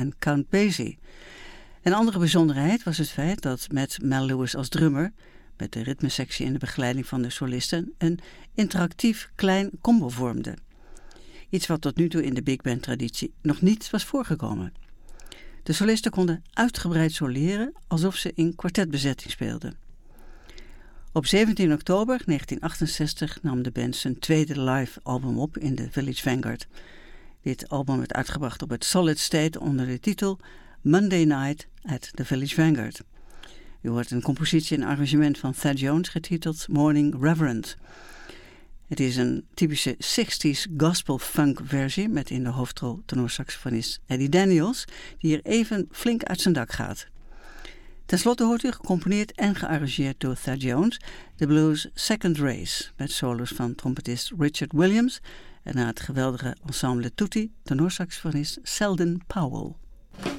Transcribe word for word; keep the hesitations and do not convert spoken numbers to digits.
en Count Basie. Een andere bijzonderheid was het feit dat met Mel Lewis als drummer, met de ritmesectie en de begeleiding van de solisten, een interactief klein combo vormde. Iets wat tot nu toe in de big band traditie nog niet was voorgekomen. De solisten konden uitgebreid soleren alsof ze in kwartetbezetting speelden. Op zeventien oktober negentien achtenzestig nam de band zijn tweede live album op in de Village Vanguard. Dit album werd uitgebracht op het Solid State onder de titel Monday Night at the Village Vanguard. U hoort een compositie en arrangement van Thad Jones getiteld Morning Reverend. Het is een typische zestig's gospel funk versie met in de hoofdrol tenorsaxofonist Eddie Daniels, die hier even flink uit zijn dak gaat. Ten slotte hoort u gecomponeerd en gearrangeerd door Thad Jones de blues Second Race met solos van trompetist Richard Williams en na het geweldige ensemble Tutti tenorsaxofonist Selden Powell.